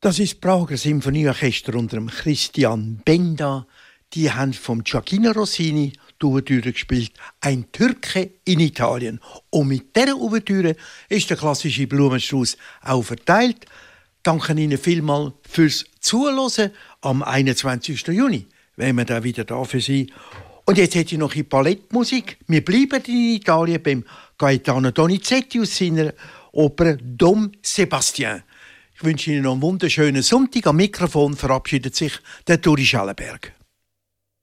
Das ist das Prager Symphonieorchester unter dem Christian Benda. Die haben vom Gioacchino Rossini die Ouvertüre gespielt, «Ein Türke in Italien». Und mit dieser Ouvertüre ist der klassische Blumenstrauß auch verteilt. Danke Ihnen vielmals fürs Zuhören am 21. Juni, wenn wir dann wieder da für Sie. Und jetzt hätte ich noch in Ballettmusik. Wir bleiben in Italien beim Gaetano Donizetti aus seiner Oper «Dom Sébastien». Ich wünsche Ihnen noch einen wunderschönen Sonntag. Am Mikrofon verabschiedet sich der Turi Schellenberg.